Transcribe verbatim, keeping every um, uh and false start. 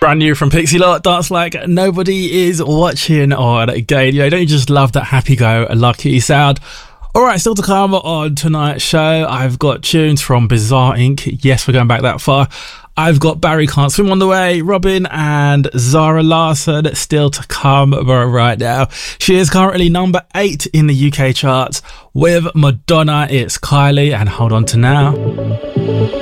Brand new from Pixie Lott, Dance Like Nobody Is Watching on Gadio. Don't you just love that happy-go-lucky sound? Alright, still to come on tonight's show, I've got tunes from Bizarre Incorporated. Yes, we're going back that far. I've got Barry Can't Swim on the way, Robin and Zara Larsson still to come. But right now, she is currently number eight in the U K charts with Madonna. It's Kylie, and hold on to now.